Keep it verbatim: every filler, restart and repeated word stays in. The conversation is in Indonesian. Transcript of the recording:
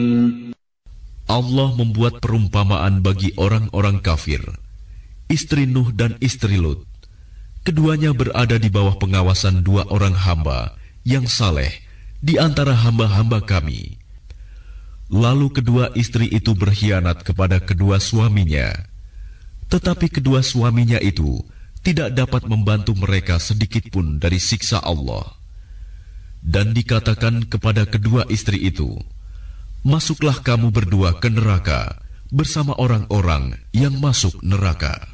Allah membuat perumpamaan bagi orang-orang kafir, istri Nuh dan istri Lut. Keduanya berada di bawah pengawasan dua orang hamba yang saleh di antara hamba-hamba kami. Lalu kedua istri itu berkhianat kepada kedua suaminya, tetapi kedua suaminya itu tidak dapat membantu mereka sedikit pun dari siksa Allah. Dan dikatakan kepada kedua istri itu, "Masuklah kamu berdua ke neraka bersama orang-orang yang masuk neraka."